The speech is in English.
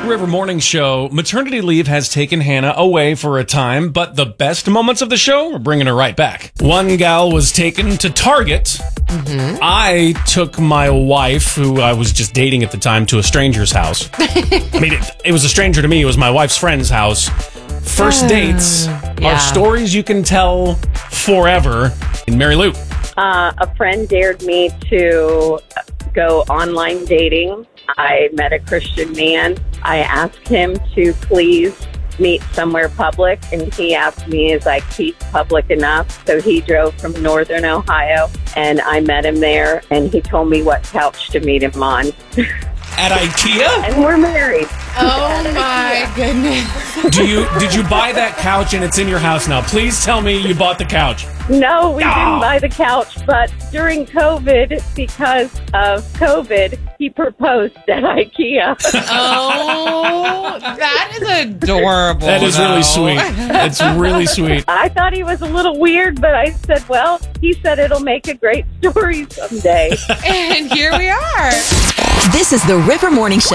River Morning Show. Maternity leave has taken Hannah away for a time, but the best moments of the show, we're bringing her right back. One gal was taken to Target. I took my wife, who I was just dating at the time, to a stranger's house. I mean, it was a stranger to me. It was my wife's friend's house. First dates are stories you can tell forever. In Mary Lou. A friend dared me to go online dating. I met a Christian man. I asked him to please meet somewhere public, and he asked me, is I keep public enough? So he drove from northern Ohio, and I met him there, and he told me what couch to meet him on. At IKEA? And we're married. Oh my goodness. Did you buy that couch and it's in your house now? Please tell me you bought the couch. No, we didn't buy the couch, but during COVID, because of COVID, he proposed at IKEA. Oh, that is adorable. That is really sweet. That's really sweet. I thought he was a little weird, but I said, well, he said it'll make a great story someday. And here we are. This is the River Morning Show.